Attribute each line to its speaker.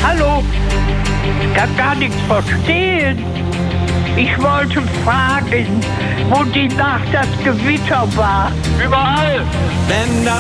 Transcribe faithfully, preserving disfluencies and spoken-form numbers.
Speaker 1: Hallo? Ich kann gar nichts verstehen. Ich wollte fragen, wo die Nacht das Gewitter war.
Speaker 2: Überall!
Speaker 3: Wenn das